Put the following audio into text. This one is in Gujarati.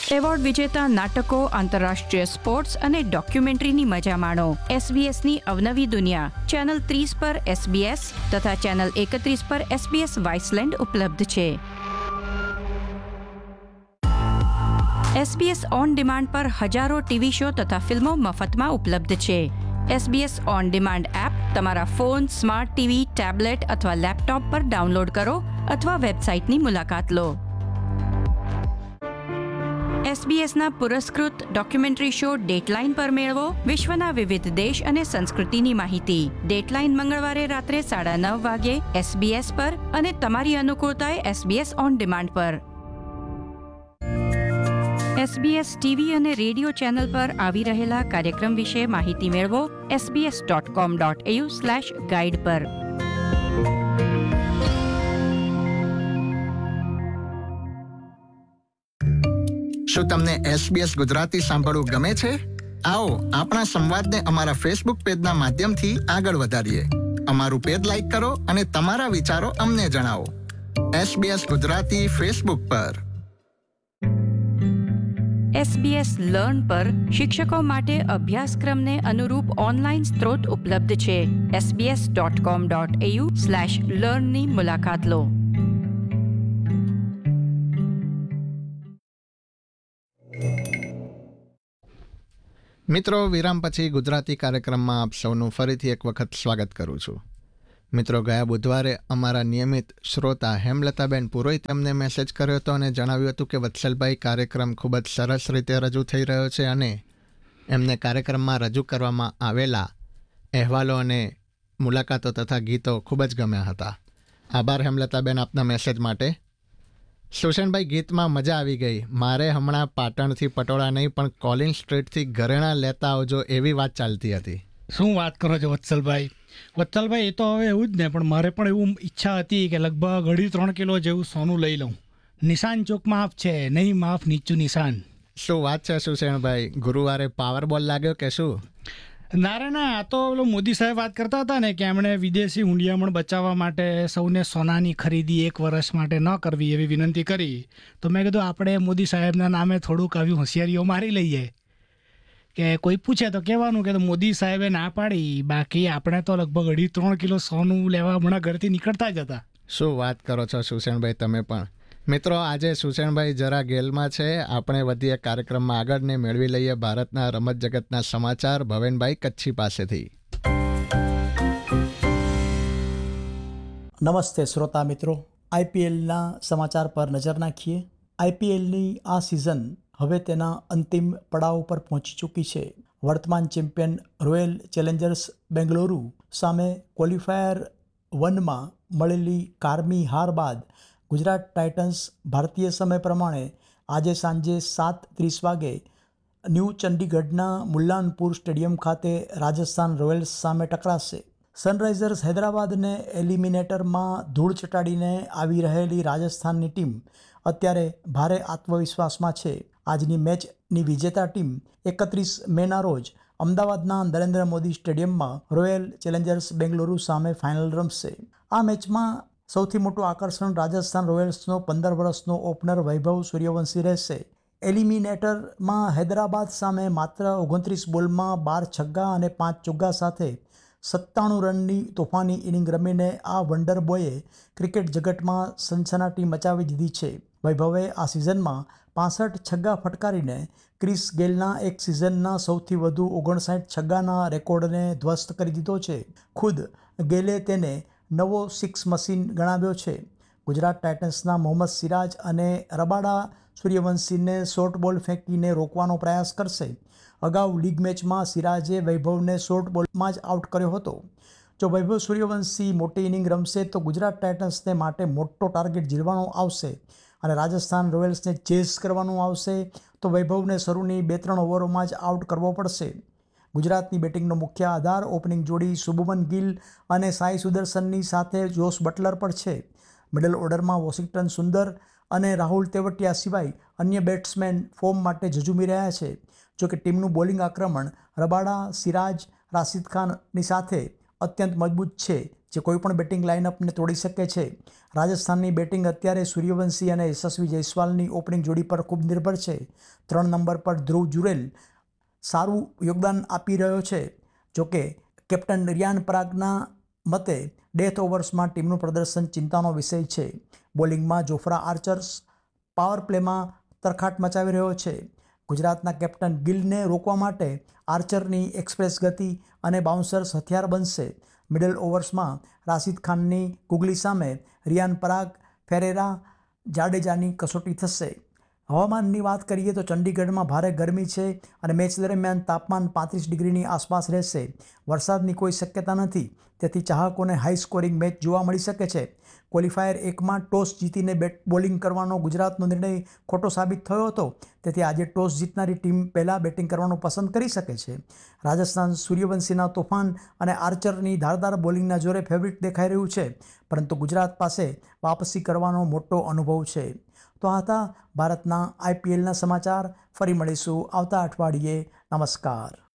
એવોર્ડ વિજેતા નાટકો, આંતરરાષ્ટ્રીય સ્પોર્ટ્સ અને ડોક્યુમેન્ટરીની મજા માણો. SBSની અવનવી દુનિયા ચેનલ 30 પર SBS તથા ચેનલ 31 પર SBS વાઇસલેન્ડ ઉપલબ્ધ છે. SBS ઓન ડિમાન્ડ પર હજારો ટીવી શો તથા ફિલ્મો મફતમાં ઉપલબ્ધ છે. SBS ઓન ડિમાન્ડ એપ તમારા ફોન, સ્માર્ટ ટીવી, ટેબ્લેટ અથવા લેપટોપ પર ડાઉનલોડ કરો અથવા વેબસાઇટની મુલાકાત લો. SBSના પુરસ્કૃત ડોક્યુમેન્ટરી શો ડેટલાઇન પર મેળવો વિશ્વના વિવિધ દેશ અને સંસ્કૃતિની માહિતી. ડેટલાઇન મંગળવારે રાત્રે 9:30 વાગ્યે SBS પર અને તમારી અનુકૂળતાએ SBS ઓન ડિમાન્ડ પર. SBS ટીવી અને રેડિયો ચેનલ પર આવી રહેલા કાર્યક્રમ વિશે માહિતી મેળવો sbs.com.au/guide પર. શું તમને SBS ગુજરાતી સાંભળવું ગમે છે? આવો આપણા સંવાદને અમારા ફેસબુક પેજના માધ્યમથી આગળ વધારીએ. અમારું પેજ લાઈક કરો અને તમારા વિચારો અમને જણાવો. SBS ગુજરાતી ફેસબુક પર. SBS લર્ન પર શિક્ષકો માટે અભ્યાસક્રમને અનુરૂપ ઓનલાઈન સ્ત્રોત ઉપલબ્ધ છે. sbs.com.au/learn ની મુલાકાત લો. મિત્રો, વિરામ પછી ગુજરાતી કાર્યક્રમમાં આપ સૌનું ફરીથી એક વખત સ્વાગત કરું છું. મિત્રો, ગયા બુધવારે અમારા નિયમિત શ્રોતા હેમલતાબેન પુરોહિત એમને મેસેજ કર્યો હતો અને જણાવ્યું હતું કે વત્સલભાઈ, કાર્યક્રમ ખૂબ જ સરસ રીતે રજૂ થઈ રહ્યો છે અને એમને કાર્યક્રમમાં રજૂ કરવામાં આવેલા અહેવાલો અને મુલાકાતો તથા ગીતો ખૂબ જ ગમ્યા હતા. આભાર હેમલતાબેન આપના મેસેજ માટે. સુશેનભાઈ, ગીતમાં મજા આવી ગઈ. મારે હમણાં પાટણથી પટોળા નહીં પણ કોલિન સ્ટ્રીટથી ઘરેણાં લેતા આવજો એવી વાત ચાલતી હતી. શું વાત કરો છો વત્સલભાઈ? વત્સલભાઈ, એ તો હવે એવું જ ને, પણ મારે પણ એવું ઈચ્છા હતી કે લગભગ 2.5-3 કિલો જેવું સોનું લઈ લઉં. નિશાન ચોક માફ છે, નહીં માફ નીચું નિશાન. શું વાત છે સુશેનભાઈ, ગુરુવારે પાવરબોલ લાગ્યો કે શું? ના, આ તો પેલો મોદી સાહેબ વાત કરતા હતા ને કે એમણે વિદેશી હુંડિયામણ બચાવવા માટે સૌને સોનાની ખરીદી 1 વર્ષ માટે ન કરવી એવી વિનંતી કરી. તો મેં કીધું આપણે મોદી સાહેબના નામે થોડુંક આવી હોશિયારીઓ મારી લઈએ કે કોઈ પૂછે તો કહેવાનું કે મોદી સાહેબે ના પાડી, બાકી આપણે તો લગભગ 2.5-3 કિલો સોનું લેવા હમણાં ઘરથી નીકળતા જ હતા. શું વાત કરો છો સુશેનભાઈ તમે પણ. મિત્રો, આજે સુશેનભાઈ જરા ગેલમાં છે. આપણે વધીએ કાર્યક્રમમાં આગળ ને મેળવી લઈએ ભારતના રમત જગતના સમાચાર ભવેનભાઈ કચ્છી પાસેથી. નમસ્તે શ્રોતા મિત્રો, IPLના સમાચાર પર નજર નાખીએ. IPLની આ સિઝન હવે તેના અંતિમ પડાવ પર પહોંચી ચૂકી છે. વર્તમાન ચેમ્પિયન રોયલ ચેલેન્જર્સ બેંગલુરુ સામે ક્વોલિફાયર 1માં મળેલી કારમી હાર બાદ ગુજરાત ટાઇટન્સ ભારતીય સમય પ્રમાણે આજે સાંજે 7:30 વાગે ન્યૂ ચંડીગઢના મુલ્લાનપુર સ્ટેડિયમ ખાતે રાજસ્થાન રોયલ્સ સામે ટકરાશે. સનરાઇઝર્સ હૈદરાબાદને એલિમિનેટરમાં ધૂળ ચટાડીને આવી રહેલી રાજસ્થાનની ટીમ અત્યારે ભારે આત્મવિશ્વાસમાં છે. આજની મેચની વિજેતા ટીમ 31 મેના રોજ અમદાવાદના નરેન્દ્ર મોદી સ્ટેડિયમમાં રોયલ ચેલેન્જર્સ બેંગલુરુ સામે ફાઇનલ રમશે. આ મેચમાં સૌથી મોટું આકર્ષણ રાજસ્થાન રોયલ્સનો 15 વર્ષનો ઓપનર વૈભવ સૂર્યવંશી રહેશે. એલિમિનેટરમાં હૈદરાબાદ સામે માત્ર 29 બોલમાં 12 છગ્ગા અને 5 ચોગ્ગા સાથે 97 રનની તોફાની ઇનિંગ રમીને આ વન્ડર બોયે ક્રિકેટ જગતમાં સનસનાટી મચાવી દીધી છે. વૈભવે આ સિઝનમાં 65 છગ્ગા ફટકારીને ક્રિસ ગેલના એક સિઝનના સૌથી વધુ 59 છગ્ગાના રેકોર્ડને ધ્વસ્ત કરી દીધો છે. ખુદ ગેલે તેને નવો 6 મશીન ગણાવ્યો છે. ગુજરાત ટાઇટન્સના મોહમ્મદ સિરાજ અને રબાડા સૂર્યવંશીને શોર્ટ બોલ ફેંકીને રોકવાનો પ્રયાસ કરશે. અગાઉ લીગ મેચમાં સિરાજે વૈભવને શોર્ટ બોલમાં જ આઉટ કર્યો હતો. જો વૈભવ સૂર્યવંશી મોટી ઇનિંગ રમશે તો ગુજરાત ટાઇટન્સને માટે મોટો ટાર્ગેટ ઝીલવાનો આવશે અને રાજસ્થાન રોયલ્સને ચેઝ કરવાનું આવશે તો વૈભવને શરૂની 2-3 ઓવરોમાં જ આઉટ કરવો પડશે. ગુજરાતની બેટિંગનો મુખ્ય આધાર ઓપનિંગ જોડી શુભમન ગિલ અને સાઈ સુદર્શનની સાથે જોસ બટલર પર છે. મિડલ ઓર્ડરમાં વોશિંગ્ટન સુંદર અને રાહુલ તેવટિયા સિવાય અન્ય બેટ્સમેન ફોર્મ માટે ઝઝૂમી રહ્યા છે. જોકે ટીમનું બોલિંગ આક્રમણ રબાડા, સિરાજ, રાશિદ ખાનની સાથે અત્યંત મજબૂત છે. જે કોઈપણ બેટિંગ લાઇનઅપને તોડી શકે છે. રાજસ્થાનની બેટિંગ અત્યારે સૂર્યવંશી અને યશસ્વી જયસ્વાલની ઓપનિંગ જોડી પર ખૂબ નિર્ભર છે. 3 નંબર પર ધ્રુવ જુરેલ સારું યોગદાન આપી રહ્યો છે. જોકે કેપ્ટન રિયાન પરાગના મતે ડેથ ઓવર્સમાં ટીમનું પ્રદર્શન ચિંતાનો વિષય છે. બોલિંગમાં જોફ્રા આર્ચર્સ પાવર પ્લેમાં તરખાટ મચાવી રહ્યો છે. ગુજરાતના કેપ્ટન ગિલને રોકવા માટે આર્ચરની એક્સપ્રેસ ગતિ અને બાઉન્સર્સ હથિયાર બનશે. મિડલ ઓવર્સમાં રાશિદ ખાનની ગુગલી સામે રિયાન પરાગ, ફેરેરા, જાડેજાની કસોટી થશે. હવામાનની વાત કરીએ તો ચંડીગઢમાં ભારે ગરમી છે અને મેચ દરમિયાન તાપમાન 35 ડિગ્રીની આસપાસ રહેશે. વરસાદની કોઈ શક્યતા નથી, તેથી ચાહકોને હાઈ સ્કોરિંગ મેચ જોવા મળી શકે છે. ક્વોલિફાયર 1માં ટોસ જીતીને બોલિંગ કરવાનો ગુજરાતનો નિર્ણય ખોટો સાબિત થયો હતો, તેથી આજે ટોસ જીતનારી ટીમ પહેલાં બેટિંગ કરવાનું પસંદ કરી શકે છે. રાજસ્થાન સૂર્યવંશીના તોફાન અને આર્ચરની ધારદાર બોલિંગના જોરે ફેવરિટ દેખાઈ રહ્યું છે, પરંતુ ગુજરાત પાસે વાપસી કરવાનો મોટો અનુભવ છે. તો આ હતા ભારતના IPLના સમાચાર. ફરી મળીશું આવતા અઠવાડિયે. નમસ્કાર.